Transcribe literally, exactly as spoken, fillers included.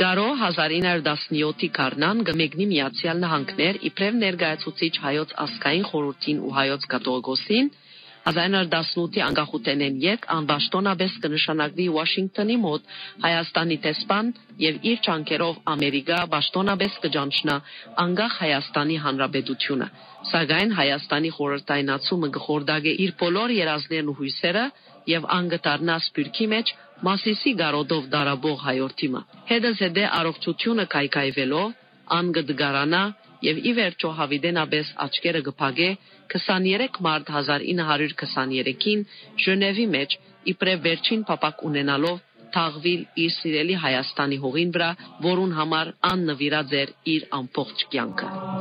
Գարո հազար ինը հարյուր տասնյոթի գարնան գմեգնի Միացյալ Նահանգներ իբրև ներկայացուցիչ հայոց ազգային խորհրդին ու հայոց կաթողիկոսին հազար ինը հարյուր տասնութի անկախութենեն ետ անբաշտոնապես կնշանակվի Վաշինգտոնի մոտ Հայաստանի տեսփան եւ իր ճանկերով Ամերիկա բաշտոնապես կճանչնա անկախ Հայաստանի Հանրապետությունը։ Սակայն Հայաստանի խորհրդայնացումը կխորդագե իր բոլոր երազներն ու հույսերը եւ անգտարնա սպյուրքի մեջ Մասիսի գարոդով դարաբող հայորդիմը։ Հետս հետե առողջությունը կայքայվելով անգդգարանա եւ ի վերջո հավիդենաբես աչքերը կփակե քսաներեք մարտ հազար ինը հարյուր քսաներեքին Ժնևի մեջ իբրև վերջին փապակ ունենալով թաղվիլ իր սիրելի Հայաստանի հողին վրա, որուն համար ան նվիրած էր իր ամբողջ կյանքը։